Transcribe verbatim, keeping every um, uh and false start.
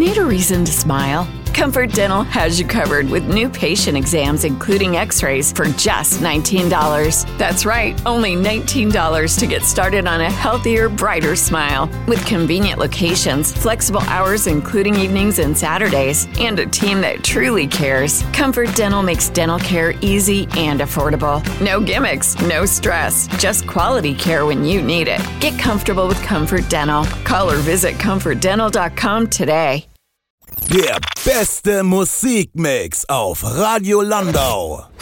need a reason to smile? Comfort Dental has you covered with new patient exams, including x-rays, for just nineteen dollars. That's right, only nineteen dollars to get started on a healthier, brighter smile. With convenient locations, flexible hours including evenings and Saturdays, and a team that truly cares, Comfort Dental makes dental care easy and affordable. No gimmicks, no stress, just quality care when you need it. Get comfortable with Comfort Dental. Call or visit comfort dental dot com today. Der beste Musikmix auf Radio Landau.